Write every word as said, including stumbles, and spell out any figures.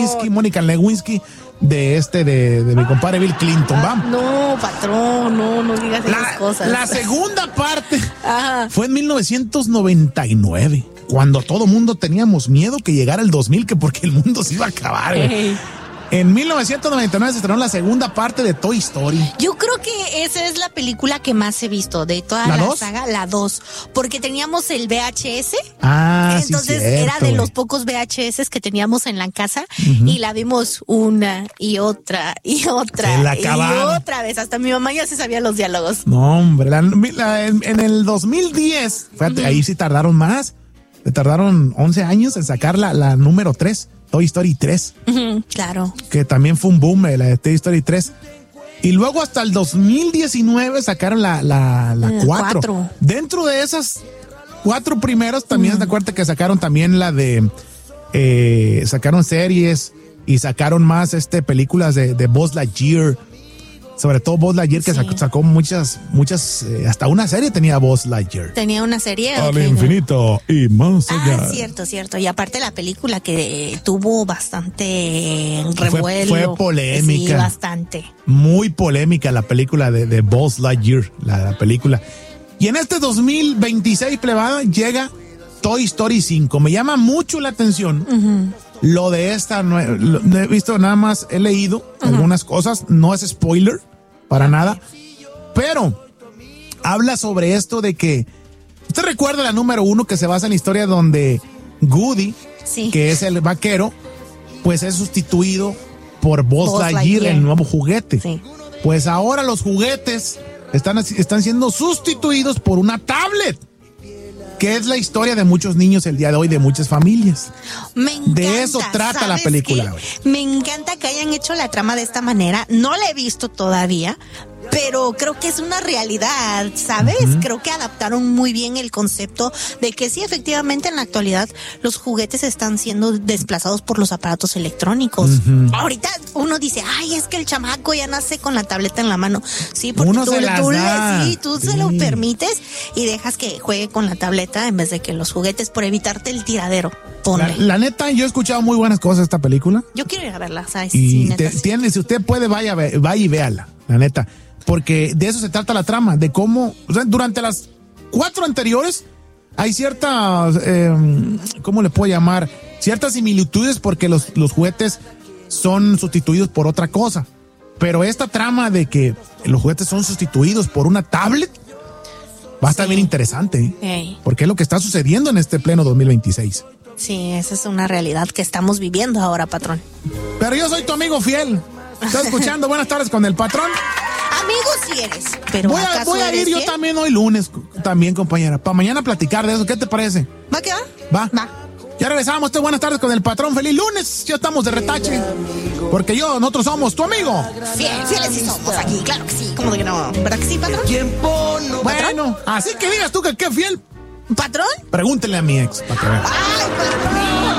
Lewinsky, Mónica Lewinsky, de este, de, de mi compadre Bill Clinton, ¿va? No, patrón, no, no digas la, esas cosas. La segunda parte Ajá. fue en mil novecientos noventa y nueve, cuando todo mundo teníamos miedo que llegara el dos mil, que porque el mundo se iba a acabar. Hey. En mil novecientos noventa y nueve se estrenó la segunda parte de Toy Story. Yo creo que esa es la película que más he visto de toda la, la dos? saga, la dos, porque teníamos el V H S. Ah, entonces sí, cierto, era de wey. los pocos V H S que teníamos en la casa, uh-huh. y la vimos una y otra y otra se la y otra vez. Hasta mi mamá ya se sabía los diálogos. No, hombre, la, la, en, en el dos mil diez, fíjate, uh-huh. ahí sí tardaron más. Se tardaron once años en sacar la, la número tres. Toy Story tres. Uh-huh, claro. Que también fue un boom, la de Toy Story tres. Y luego hasta el dos mil diecinueve sacaron la, la, la uh, cuatro. cuatro. Dentro de esas cuatro primeros también, uh-huh. te acuerdas que sacaron también la de, eh, sacaron series y sacaron más este películas de, de Buzz Lightyear. Sobre todo Buzz Lightyear, que sí. sacó, sacó muchas, muchas, eh, hasta una serie tenía Buzz Lightyear. Tenía una serie. Al okay, infinito no. y más allá. Ah, cierto, cierto. Y aparte la película que tuvo bastante revuelo. Fue, fue polémica. Sí, bastante. Muy polémica la película de, de Buzz Lightyear, la, la película. Y en este dos mil veintiséis, plebada, llega Toy Story cinco. Me llama mucho la atención. Uh-huh. Lo de esta, no he, lo, no he visto nada más, he leído uh-huh. algunas cosas, no es spoiler para nada, pero habla sobre esto de que, ¿usted recuerda la número uno que se basa en la historia donde Woody, sí. que es el vaquero, pues es sustituido por Buzz, Buzz Lightyear, Lightyear, el nuevo juguete? Sí. Pues ahora los juguetes están, están siendo sustituidos por una tablet, que es la historia de muchos niños el día de hoy, de muchas familias. Me encanta. De eso trata la película. Qué? Me encanta que hayan hecho la trama de esta manera. No la he visto todavía, pero creo que es una realidad, ¿sabes? Uh-huh. Creo que adaptaron muy bien el concepto de que sí, efectivamente, en la actualidad los juguetes están siendo desplazados por los aparatos electrónicos. Uh-huh. Ahorita uno dice, ay, es que el chamaco ya nace con la tableta en la mano. Sí, porque uno tú, se las tú, da. Le, sí, tú sí. se lo permites y dejas que juegue con la tableta en vez de que los juguetes, por evitarte el tiradero. La, la neta, yo he escuchado muy buenas cosas de esta película. Yo quiero ir a verla, ¿sabes? Y sí, neta, te, sí. tiene, si usted puede, vaya, vaya y véala, la neta. Porque de eso se trata la trama, de cómo, o sea, durante las cuatro anteriores hay ciertas, eh, ¿cómo le puedo llamar? Ciertas similitudes porque los, los juguetes son sustituidos por otra cosa. Pero esta trama de que los juguetes son sustituidos por una tablet va a estar sí. bien interesante, ¿eh? Hey. Porque es lo que está sucediendo en este pleno dos mil veintiséis. Sí, esa es una realidad que estamos viviendo ahora, patrón. Pero yo soy tu amigo fiel. ¿Estás escuchando? Buenas tardes con el patrón. Amigo si eres, pero voy a, voy a ir yo también hoy lunes, también, compañera, para mañana platicar de eso. ¿Qué te parece? ¿Va que va? Va. Va. Ya regresamos. Este buenas tardes con el patrón. Feliz lunes. Ya estamos de retache. Porque yo, nosotros somos tu amigo. Fiel, fieles sí somos aquí, claro que sí. ¿Cómo de que no? ¿Verdad que sí, patrón? No, bueno, así que digas tú que qué fiel. ¿Patrón? Pregúntele a mi ex para que vea. Ay, patrón.